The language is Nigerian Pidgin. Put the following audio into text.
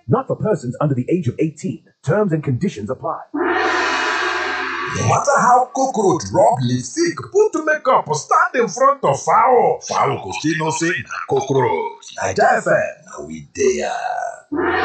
Not for persons under the age of 18. Terms and conditions apply. No matter how cockroach rub lipstick, put makeup, stand in front of fowl. Fowl go still know say na cockroach. Naija FM, na we dey.